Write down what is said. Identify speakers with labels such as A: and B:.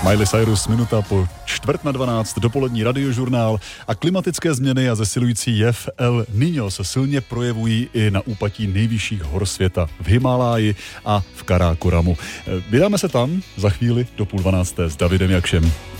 A: Miley Cyrus, minuta po 11:45, dopolední radiožurnál a klimatické změny a zesilující jev El Niño se silně projevují i na úpatí nejvyšších hor světa v Himálaji a v Karákoramu. Vydáme se tam za chvíli do 11:30 s Davidem Jakšem.